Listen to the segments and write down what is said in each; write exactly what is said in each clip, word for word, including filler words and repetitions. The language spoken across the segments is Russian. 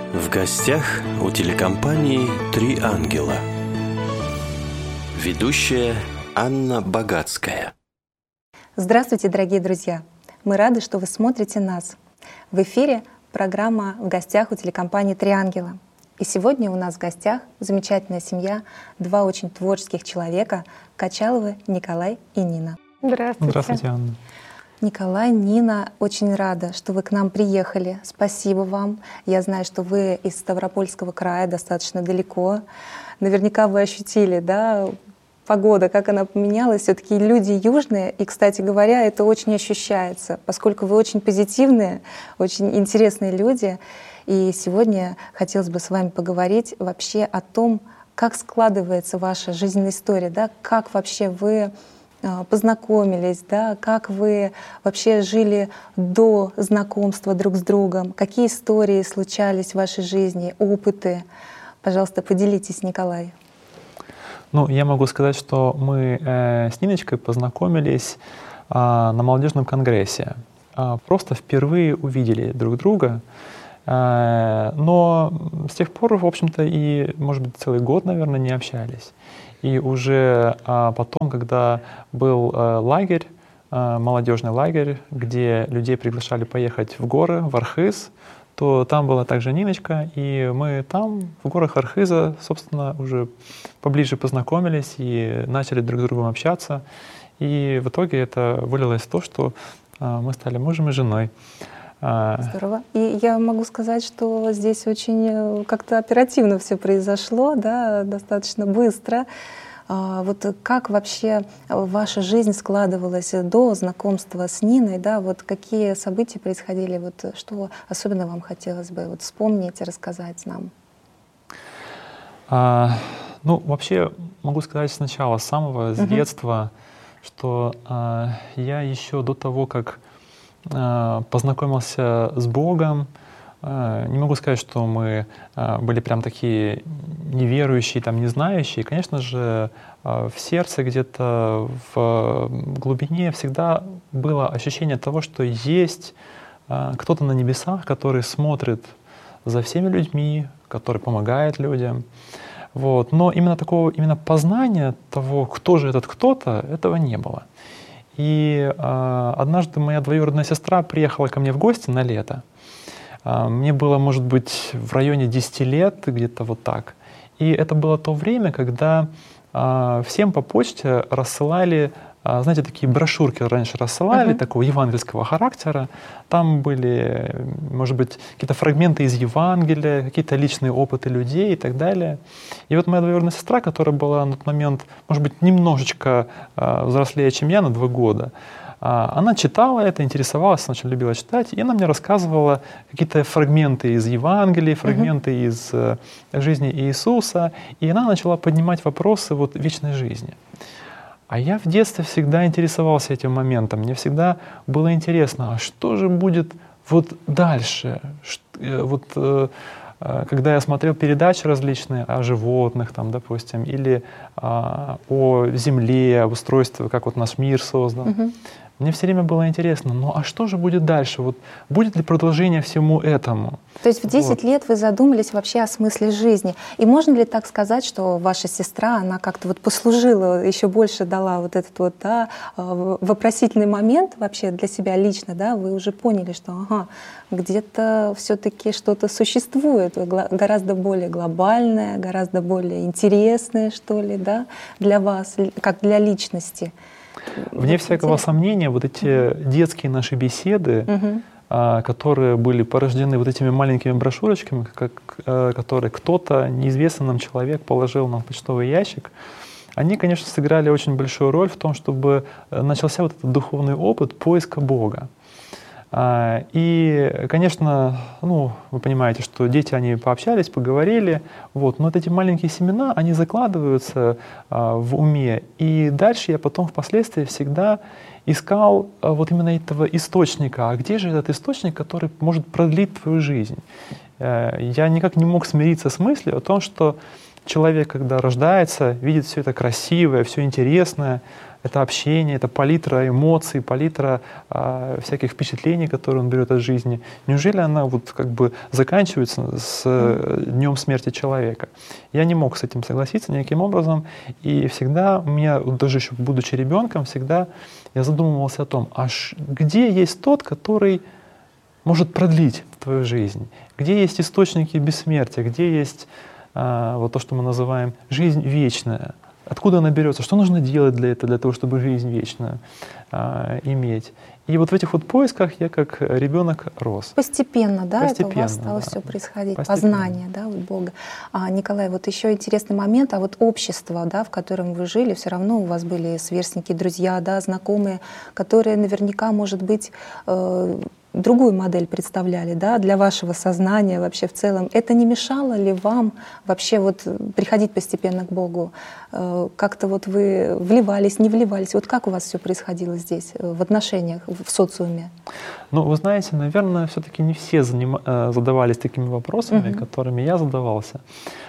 В гостях у телекомпании «Три ангела». Ведущая Анна Богатская. Здравствуйте, дорогие друзья! Мы рады, что вы смотрите нас. В эфире программа «В гостях у телекомпании «Три ангела». И сегодня у нас в гостях замечательная семья, два очень творческих человека — Качаловы Николай и Нина. Здравствуйте. Здравствуйте, Анна. Николай, Нина, очень рада, что вы к нам приехали. Спасибо вам. Я знаю, что вы из Ставропольского края, достаточно далеко. Наверняка вы ощутили, да, погода, как она поменялась. Все-таки люди южные, и, кстати говоря, это очень ощущается, поскольку вы очень позитивные, очень интересные люди. И сегодня хотелось бы с вами поговорить вообще о том, как складывается ваша жизненная история, да, как вообще вы познакомились, да, как вы вообще жили до знакомства друг с другом, какие истории случались в вашей жизни, опыты. Пожалуйста, поделитесь, Николай. Ну, я могу сказать, что мы э, с Ниночкой познакомились э, на молодежном конгрессе. Э, просто впервые увидели друг друга. Э, но с тех пор, в общем-то, и, может быть, целый год, наверное, не общались. И уже а, потом, когда был а, лагерь, а, молодежный лагерь, где людей приглашали поехать в горы, в Архыз, то там была также Ниночка, и мы там, в горах Архыза, собственно, уже поближе познакомились и начали друг с другом общаться. И в итоге это вылилось в то, что а, мы стали мужем и женой. Здорово. И я могу сказать, что здесь очень как-то оперативно все произошло, да, достаточно быстро. Вот как вообще ваша жизнь складывалась до знакомства с Ниной, да, вот какие события происходили, вот что особенно вам хотелось бы вот вспомнить и рассказать нам? А, ну, вообще могу сказать сначала, с самого, с uh-huh. детства, что а, я еще до того, как познакомился с Богом. Не могу сказать, что мы были прям такие неверующие, там, не знающие. Конечно же, в сердце где-то, в глубине всегда было ощущение того, что есть кто-то на небесах, который смотрит за всеми людьми, который помогает людям. Вот. Но именно такого именно познания того, кто же этот кто-то, этого не было. И э, однажды моя двоюродная сестра приехала ко мне в гости на лето. Э, мне было, может быть, в районе десяти лет, где-то вот так. И это было то время, когда э, всем по почте рассылали, э, знаете, такие брошюрки раньше рассылали, uh-huh. такого евангельского характера. Там были, может быть, какие-то фрагменты из Евангелия, какие-то личные опыты людей и так далее. И вот моя двоюродная сестра, которая была на тот момент, может быть, немножечко э, взрослее, чем я, на два года, э, она читала это, интересовалась, она очень любила читать, и она мне рассказывала какие-то фрагменты из Евангелия, фрагменты uh-huh. из э, жизни Иисуса, и она начала поднимать вопросы вот вечной жизни. А я в детстве всегда интересовался этим моментом. Мне всегда было интересно, а что же будет вот дальше? Вот, когда я смотрел передачи различные о животных, там, допустим, или а, о Земле, об устройстве, как вот наш мир создан, угу. мне все время было интересно, ну а что же будет дальше? Вот, будет ли продолжение всему этому? То есть в десять вот. лет вы задумались вообще о смысле жизни. И можно ли так сказать, что ваша сестра, она как-то вот послужила, еще больше дала вот этот вот, да, вопросительный момент вообще для себя лично, да, вы уже поняли, что ага, где-то все-таки что-то существует, гораздо более глобальное, гораздо более интересное, что ли, да, для вас, как для личности. Вне вот всякого интересно. Сомнения, вот эти uh-huh. детские наши беседы, uh-huh. а, которые были порождены вот этими маленькими брошюрочками, как, а, которые кто-то, неизвестный нам человек, положил на почтовый ящик, они, конечно, сыграли очень большую роль в том, чтобы начался вот этот духовный опыт поиска Бога. А, и, конечно, ну, вы понимаете, что дети, они пообщались, поговорили, вот, но вот эти маленькие семена, они закладываются а, в уме. И дальше я потом впоследствии всегда искал а, вот именно этого источника. А где же этот источник, который может продлить твою жизнь? А, я никак не мог смириться с мыслью о том, что человек, когда рождается, видит все это красивое, все интересное, это общение, это палитра эмоций, палитра а, всяких впечатлений, которые он берет от жизни. Неужели она вот как бы заканчивается с mm. днем смерти человека? Я не мог с этим согласиться никаким образом. И всегда у меня, даже еще будучи ребенком, всегда я задумывался о том, аж где есть тот, который может продлить твою жизнь? Где есть источники бессмертия? Где есть а, вот то, что мы называем жизнь вечная? Откуда она берется? Что нужно делать для этого, для того, чтобы жизнь вечную а, иметь? И вот в этих вот поисках я как ребенок рос. Постепенно, да, Постепенно, это у вас стало да. все происходить, Постепенно. познание, да, вот Бога. А, Николай, вот еще интересный момент, а вот общество, да, в котором вы жили, все равно у вас были сверстники, друзья, да, знакомые, которые наверняка, может быть, э, другую модель представляли, да, для вашего сознания вообще в целом. Это не мешало ли вам вообще вот приходить постепенно к Богу? Как-то вот вы вливались, не вливались? Вот как у вас все происходило здесь, в отношениях, в социуме? Ну, вы знаете, наверное, все-таки не все занима- задавались такими вопросами, угу. которыми я задавался.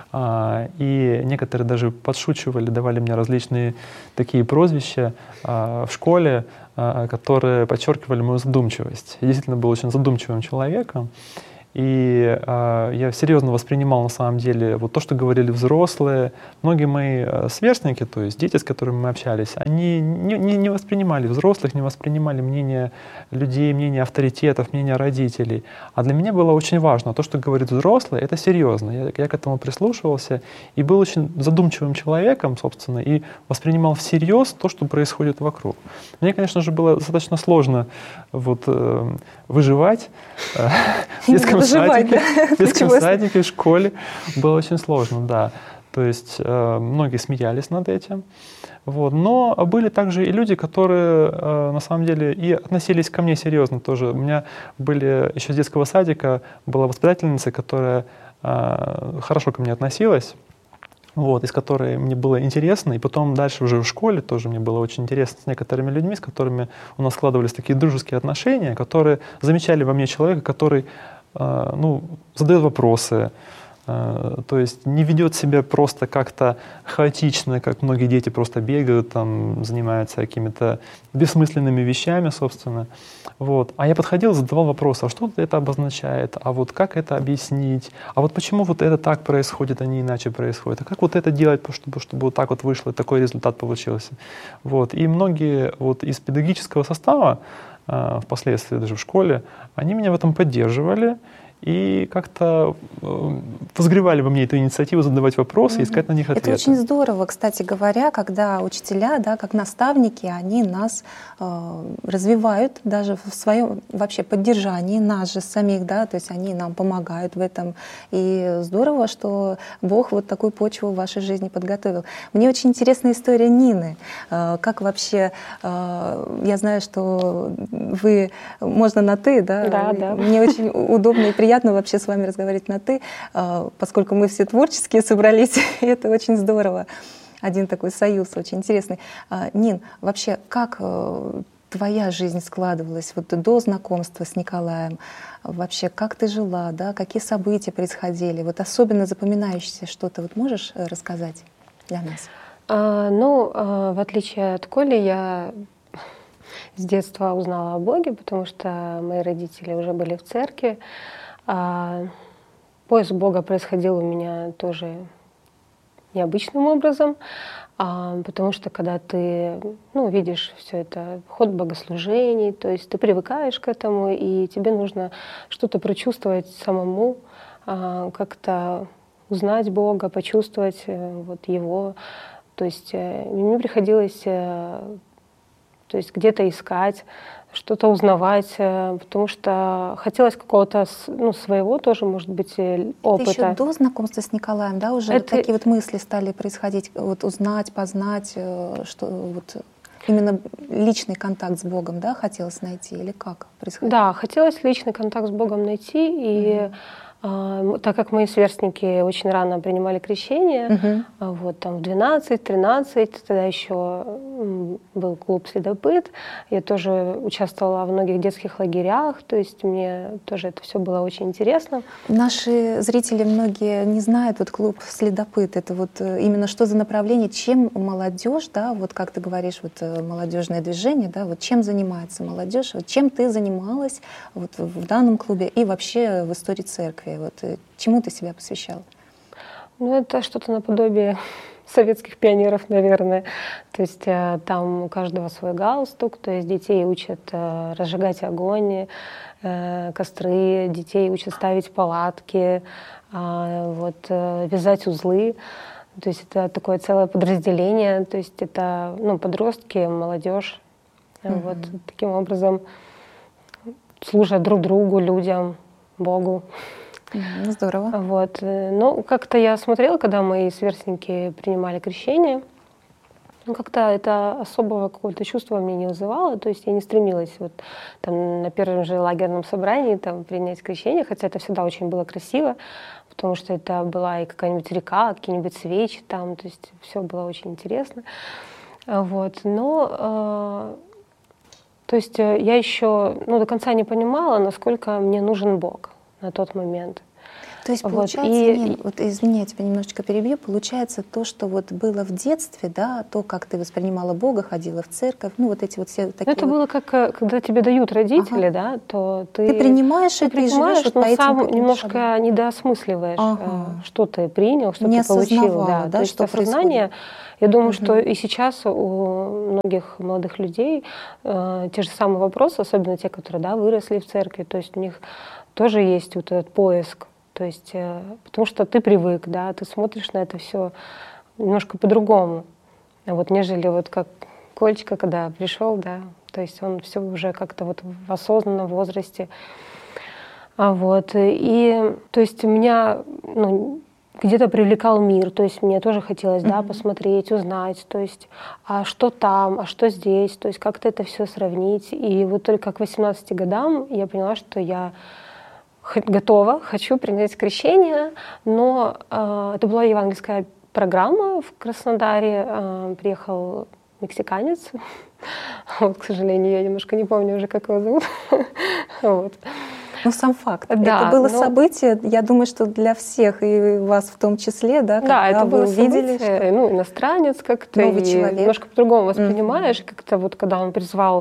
И некоторые даже подшучивали, давали мне различные такие прозвища в школе, которые подчеркивали мою задумчивость. Я действительно был очень задумчивым человеком. И э, я серьезно воспринимал на самом деле вот то, что говорили взрослые. Многие мои э, сверстники, то есть дети, с которыми мы общались, они не, не, не воспринимали взрослых, не воспринимали мнение людей, мнение авторитетов, мнение родителей. А для меня было очень важно, то, что говорит взрослый, это серьезно. Я, я к этому прислушивался и был очень задумчивым человеком, собственно, и воспринимал всерьез то, что происходит вокруг. Мне, конечно же, было достаточно сложно вот, э, выживать э, в детском садике, в детском садике, в школе. Было очень сложно, да. То есть э, многие смеялись над этим. Вот. Но были также и люди, которые э, на самом деле и относились ко мне серьезно тоже. У меня были еще с детского садика была воспитательница, которая э, хорошо ко мне относилась. Вот, из которой мне было интересно, и потом дальше уже в школе тоже мне было очень интересно с некоторыми людьми, с которыми у нас складывались такие дружеские отношения, которые замечали во мне человека, который э, ну, задает вопросы, э, то есть не ведет себя просто как-то хаотично, как многие дети просто бегают, там, занимаются какими-то бессмысленными вещами, собственно. Вот. А я подходил, задавал вопросы, а что это обозначает, а вот как это объяснить, а вот почему вот это так происходит, а не иначе происходит, а как вот это делать, чтобы, чтобы вот так вот вышло, и такой результат получился. Вот. И многие вот из педагогического состава, э, впоследствии даже в школе, они меня в этом поддерживали и как-то э, возгревали во мне эту инициативу задавать вопросы и искать на них ответы. Это очень здорово, кстати говоря, когда учителя, да, как наставники, они нас э, развивают даже в своем вообще поддержании нас же самих, да, то есть они нам помогают в этом. И здорово, что Бог вот такую почву в вашей жизни подготовил. Мне очень интересна история Нины. Э, как вообще, э, я знаю, что вы, можно на «ты», да? Да, да. Мне очень удобно и приятно Приятно вообще с вами разговаривать на «ты», поскольку мы все творческие собрались, и это очень здорово. Один такой союз очень интересный. Нин, вообще, как твоя жизнь складывалась вот до знакомства с Николаем? Вообще, как ты жила, да? Какие события происходили? Вот особенно запоминающееся что-то вот можешь рассказать для нас? А, ну, а, в отличие от Коли, я с детства узнала о Боге, потому что мои родители уже были в церкви. А поиск Бога происходил у меня тоже необычным образом, а, потому что когда ты ну, видишь все это, ход богослужений, то есть ты привыкаешь к этому, и тебе нужно что-то прочувствовать самому, а, как-то узнать Бога, почувствовать вот, Его. То есть мне приходилось то есть где-то искать, что-то узнавать, потому что хотелось какого-то ну, своего тоже, может быть, опыта. Это еще до знакомства с Николаем, да, уже Это... вот такие вот мысли стали происходить, вот узнать, познать, что вот именно личный контакт с Богом, да, хотелось найти или как происходило? Да, хотелось личный контакт с Богом найти, и А, так как мои сверстники очень рано принимали крещение, Угу. вот там в двенадцать-тринадцать, тогда еще был клуб «Следопыт», я тоже участвовала в многих детских лагерях, то есть мне тоже это все было очень интересно. Наши зрители многие не знают вот клуб «Следопыт». Это вот э, именно что за направление, чем молодежь, да, вот как ты говоришь, вот э, молодежное движение, да, вот чем занимается молодежь, вот чем ты занималась вот в данном клубе и вообще в истории церкви, вот э, чему ты себя посвящала? Ну, это что-то наподобие советских пионеров, наверное. То есть э, там у каждого свой галстук, то есть детей учат э, разжигать огонь, э, костры, детей учат ставить палатки, э, вот, э, вязать узлы. То есть это такое целое подразделение, то есть это ну, подростки, молодежь. Mm-hmm. Вот таким образом служат друг другу, людям, Богу. Mm-hmm. Здорово. Вот. Ну, как-то я смотрела, когда мои сверстники принимали крещение, ну, как-то это особого какого-то чувства мне не вызывало, то есть я не стремилась вот, там, на первом же лагерном собрании там, принять крещение, хотя это всегда очень было красиво, потому что это была и какая-нибудь река, какие-нибудь свечи там, то есть все было очень интересно. Вот. Но, э, то есть я еще ну, до конца не понимала, насколько мне нужен Бог на тот момент. То есть получается, вот, и, нет, вот, извини, я тебя немножечко перебью, получается то, что вот было в детстве, да, то, как ты воспринимала Бога, ходила в церковь, ну вот эти вот все такие. Это вот... было как, когда тебе дают родители, ага. да, то ты, ты принимаешь ты это принимаешь, и живешь но вот по сам этим немножко шагам. недоосмысливаешь, Ага. что ты принял, что не ты получил, да, да, то есть что осознание. происходит. Я думаю, угу. что и сейчас у многих молодых людей э, те же самые вопросы, особенно те, которые да, выросли в церкви, то есть у них тоже есть вот этот поиск. То есть, э, потому что ты привык, да, ты смотришь на это все немножко по-другому, вот, нежели вот как Кольчика, когда пришел, да, то есть он все уже как-то вот в осознанном возрасте, а вот, и, то есть меня, ну, где-то привлекал мир, то есть мне тоже хотелось, mm-hmm. да, посмотреть, узнать, то есть, а что там, а что здесь, то есть как-то это все сравнить, и вот только к восемнадцати годам я поняла, что я готова, хочу принять крещение, но э, это была евангельская программа в Краснодаре, э, приехал мексиканец, вот, к сожалению, я немножко не помню уже, как его зовут, вот. Ну, сам факт. Да, это было но... событие, я думаю, что для всех, и вас в том числе, да, когда да, это вы было увидели, событие, что... ну, иностранец как-то, новый и человек. Немножко по-другому воспринимаешь, mm-hmm. как-то вот, когда он призвал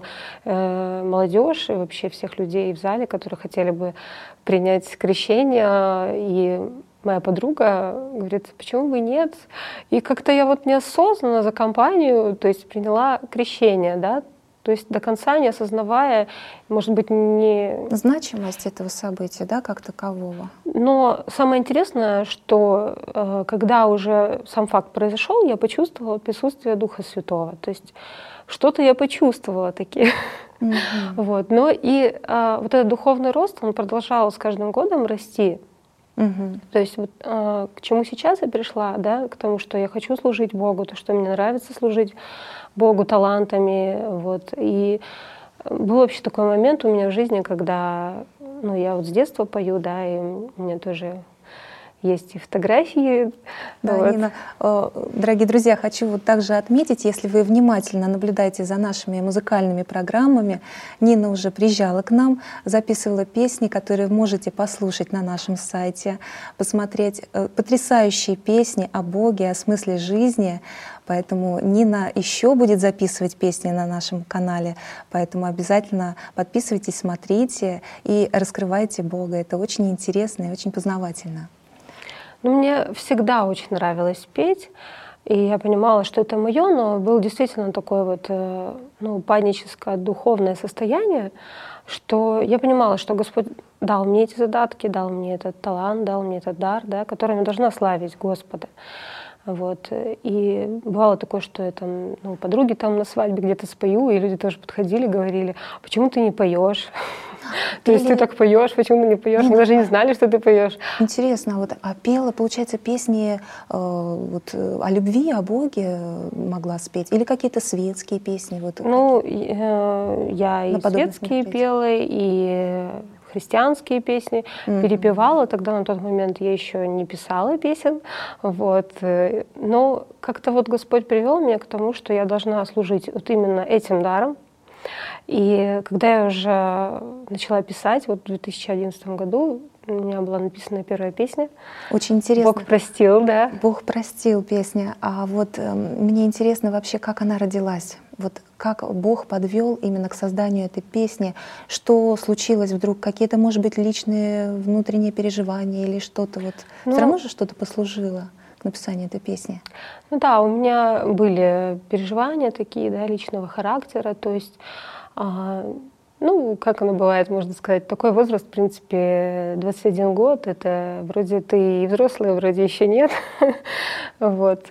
э, молодежь и вообще всех людей в зале, которые хотели бы принять крещение, и моя подруга говорит, почему бы нет? И как-то я вот неосознанно за компанию, то есть приняла крещение, да, то есть до конца не осознавая, может быть, не... Значимость этого события, да, как такового. Но самое интересное, что э, когда уже сам факт произошел, я почувствовала присутствие Духа Святого. То есть что-то я почувствовала таки. Mm-hmm. Вот. Но и э, вот этот духовный рост, он продолжал с каждым годом расти. Mm-hmm. То есть вот, э, к чему сейчас я пришла, да, к тому, что я хочу служить Богу, то, что мне нравится служить Богу талантами. Вот. И был вообще такой момент у меня в жизни, когда ну, я вот с детства пою, да, и у меня тоже есть и фотографии. Да, вот. Нина, дорогие друзья, хочу вот также отметить, если вы внимательно наблюдаете за нашими музыкальными программами, Нина уже приезжала к нам, записывала песни, которые можете послушать на нашем сайте, посмотреть потрясающие песни о Боге, о смысле жизни. Поэтому Нина еще будет записывать песни на нашем канале, поэтому обязательно подписывайтесь, смотрите и раскрывайте Бога. Это очень интересно и очень познавательно. Ну, мне всегда очень нравилось петь, и я понимала, что это мое, но был действительно такое вот ну, паническое духовное состояние, что я понимала, что Господь дал мне эти задатки, дал мне этот талант, дал мне этот дар, да, которым я должна славить Господа. Вот. И бывало такое, что я там, ну, подруги там на свадьбе где-то спою, и люди тоже подходили, говорили, почему ты не поешь? То есть ты так поешь, почему ты не поешь? Мы даже не знали, что ты поешь. Интересно, вот, а пела, получается, песни э, вот, о любви, о Боге могла спеть? Или какие-то светские песни? Вот, ну, э, я и светские пела, и христианские песни, mm-hmm. перепевала. Тогда на тот момент я еще не писала песен. Вот. Но как-то вот Господь привел меня к тому, что я должна служить вот именно этим даром. И когда я уже начала писать, вот в две тысячи одиннадцатом году у меня была написана первая песня. Очень интересно. Бог простил, да. Бог простил песня. А вот э, мне интересно вообще, как она родилась. Вот как Бог подвел именно к созданию этой песни. Что случилось вдруг? Какие-то, может быть, личные внутренние переживания или что-то вот. Ну, все равно же что-то послужило к написанию этой песни. Ну да, у меня были переживания такие, да, личного характера. То есть а, ну, как оно бывает, можно сказать, такой возраст, в принципе, двадцать один год, это вроде ты и взрослый, вроде еще нет. Вот.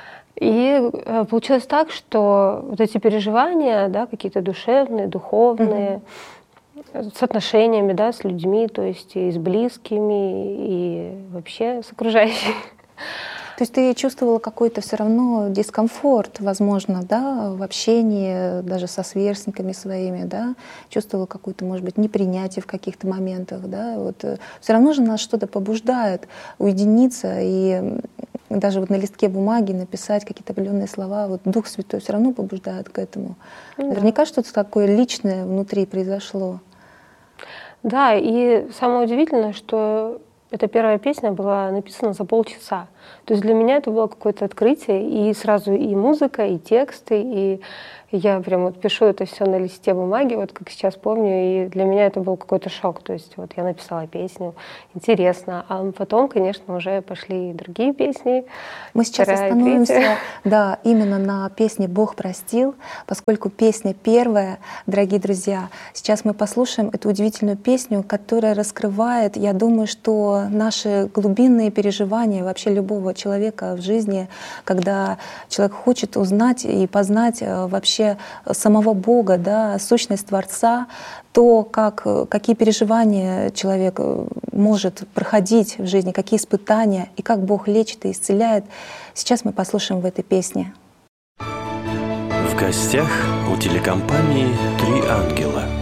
И получилось так, что вот эти переживания, да, какие-то душевные, духовные, mm-hmm. с отношениями, да, с людьми, то есть и с близкими, и вообще с окружающими. То есть ты чувствовала какой-то все равно дискомфорт, возможно, да, в общении, даже со сверстниками своими, да, чувствовала какое-то, может быть, непринятие в каких-то моментах, да, вот все равно же нас что-то побуждает уединиться и даже вот на листке бумаги написать какие-то определенные слова, вот Дух Святой все равно побуждает к этому. Да. Наверняка что-то такое личное внутри произошло. Да, и самое удивительное, что эта первая песня была написана за полчаса. То есть для меня это было какое-то открытие, и сразу и музыка, и тексты, и я прям вот пишу это все на листе бумаги, вот как сейчас помню, и для меня это был какой-то шок. То есть вот я написала песню, интересно, а потом, конечно, уже пошли и другие песни. Мы сейчас вторая, остановимся, третья. да, именно на песне «Бог простил», поскольку песня первая, дорогие друзья. Сейчас мы послушаем эту удивительную песню, которая раскрывает, я думаю, что наши глубинные переживания вообще любого человека в жизни, когда человек хочет узнать и познать вообще самого Бога, да, сущность Творца, то, как, какие переживания человек может проходить в жизни, какие испытания, и как Бог лечит и исцеляет. Сейчас мы послушаем в этой песне. В гостях у телекомпании «Три ангела».